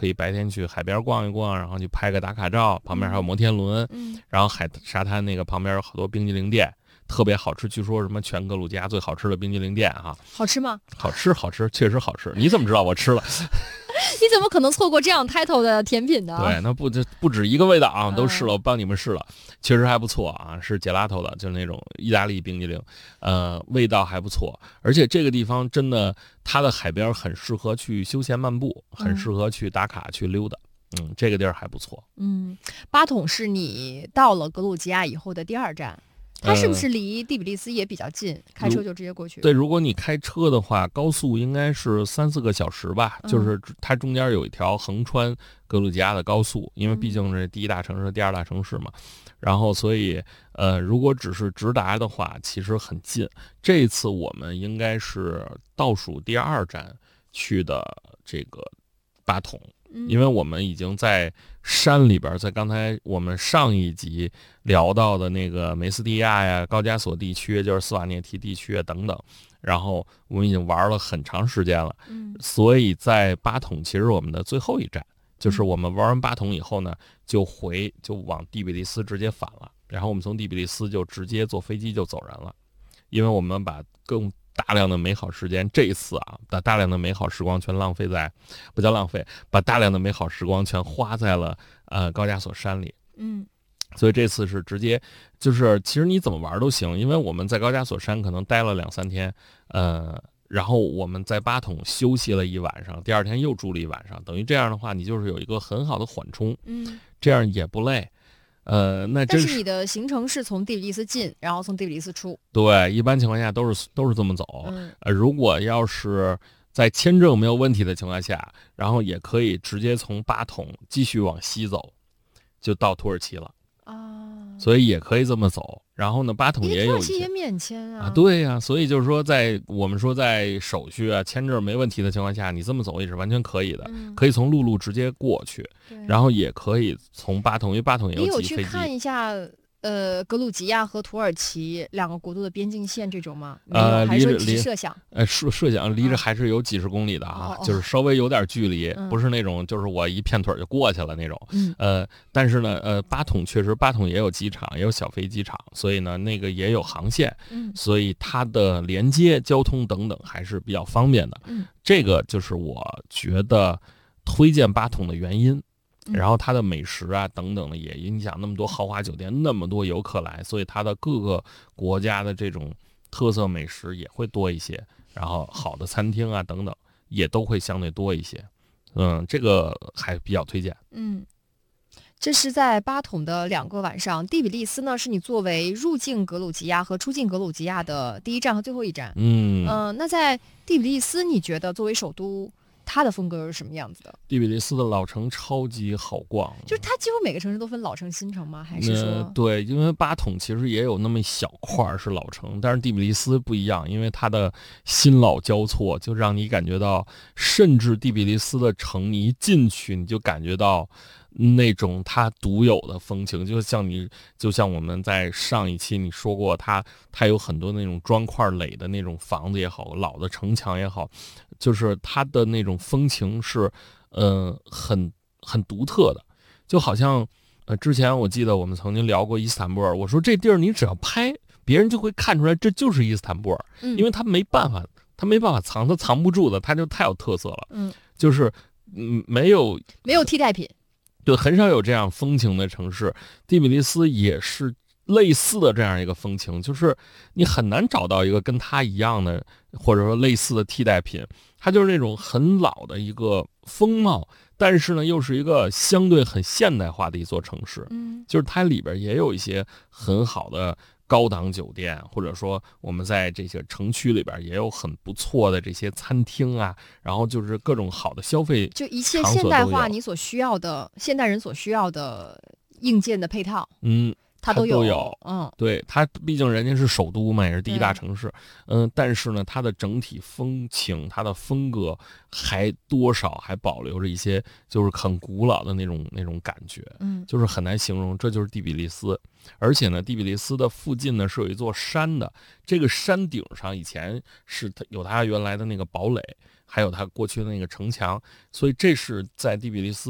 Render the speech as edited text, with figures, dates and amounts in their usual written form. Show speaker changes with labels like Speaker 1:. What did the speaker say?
Speaker 1: 可以白天去海边逛一逛，然后去拍个打卡照，旁边还有摩天轮，然后沙滩那个旁边有好多冰激凌店，特别好吃，据说什么全格鲁吉亚最好吃的冰激凌店哈。
Speaker 2: 好吃吗？
Speaker 1: 好吃，确实好吃。你怎么知道我吃了？
Speaker 2: 你怎么可能错过这样 title 的甜品呢？
Speaker 1: 对，那不止一个味道啊，都试了，我帮你们试了，确实还不错啊，是gelato的，就是那种意大利冰激凌，味道还不错，而且这个地方真的，它的海边很适合去休闲漫步，很适合去打卡去溜达，这个地儿还不错。
Speaker 2: 巴统是你到了格鲁吉亚以后的第2站。它是不是离第比利斯也比较近？开车就直接过去。
Speaker 1: 对，如果你开车的话，高速应该是3-4个小时吧。就是它中间有一条横穿格鲁吉亚的高速，因为毕竟是第1大城市、第2大城市嘛。然后，所以如果只是直达的话，其实很近。这一次我们应该是倒数第2站去的这个巴统。因为我们已经在山里边，在刚才我们上一集聊到的那个梅斯蒂亚呀、高加索地区，就是斯瓦涅提地区等等，然后我们已经玩了很长时间了，所以在巴统其实我们的最后一站，就是我们玩完巴统以后呢，就往第比利斯直接返了，然后我们从第比利斯就直接坐飞机就走人了，因为我们把更大量的美好时间，这一次啊，把大量的美好时光全浪费在，不叫浪费，把大量的美好时光全花在了高加索山里。所以这次是直接就是其实你怎么玩都行，因为我们在高加索山可能待了2-3天，然后我们在巴统休息了一晚上，第2天又住了一晚上，等于这样的话你就是有一个很好的缓冲，这样也不累。但
Speaker 2: 是你的行程是从第比利斯进，然后从第比利斯出。
Speaker 1: 对，一般情况下都是这么走。如果要是在签证没有问题的情况下，然后也可以直接从巴统继续往西走，就到土耳其了。所以也可以这么走。然后呢，巴统也有一些，
Speaker 2: 土耳其也免签啊。
Speaker 1: 对呀，所以就是说，我们说在手续啊、签证没问题的情况下，你这么走也是完全可以的，可以从陆路直接过去，然后也可以从巴统，因为巴统也有几飞机。
Speaker 2: 你有去看一下格鲁吉亚和土耳其2个国度的边境线这种吗？还是说只是设想？
Speaker 1: 设想离着还是有几十公里的哈，就是稍微有点距离，不是那种就是我一片腿就过去了那种。但是呢，巴统也有机场，也有小飞机场，所以呢，那个也有航线，所以它的连接、交通等等还是比较方便的。这个就是我觉得推荐巴统的原因。然后它的美食啊等等的也影响那么多豪华酒店，那么多游客来，所以它的各个国家的这种特色美食也会多一些，然后好的餐厅啊等等也都会相对多一些。这个还比较推荐。
Speaker 2: 这是在巴统的2个晚上。第比利斯呢，是你作为入境格鲁吉亚和出境格鲁吉亚的第1站和最后1站。那在第比利斯，你觉得作为首都，它的风格是什么样子的？
Speaker 1: 第比利斯的老城超级好逛，
Speaker 2: 就是它几乎每个城市都分老城新城吗？还是说
Speaker 1: 对，因为巴统其实也有那么一小块是老城，但是第比利斯不一样，因为它的新老交错，就让你感觉到，甚至第比利斯的城你一进去你就感觉到那种它独有的风情，就像我们在上一期你说过，它有很多那种砖块垒的那种房子也好，老的城墙也好，就是它的那种风情是很独特的，就好像之前我记得我们曾经聊过伊斯坦布尔，我说这地儿你只要拍，别人就会看出来这就是伊斯坦布尔，因为他没办法藏，他藏不住的，他就太有特色了，就是没有
Speaker 2: 替代品。
Speaker 1: 对，很少有这样风情的城市。第比利斯也是类似的这样一个风情，就是你很难找到一个跟它一样的或者说类似的替代品，它就是那种很老的一个风貌，但是呢又是一个相对很现代化的一座城市。就是它里边也有一些很好的高档酒店，或者说我们在这些城区里边也有很不错的这些餐厅啊，然后就是各种好的消费，
Speaker 2: 就一切现代化你所需要的现代人所需要的硬件的配套。 它都有。
Speaker 1: 对，它毕竟人家是首都嘛，也是第一大城市。但是呢，它的整体风情、它的风格还多少还保留着一些就是很古老的那种感觉。就是很难形容，这就是第比利斯。而且呢，第比利斯的附近呢是有一座山的，这个山顶上以前是有它原来的那个堡垒，还有它过去的那个城墙，所以这是在第比利斯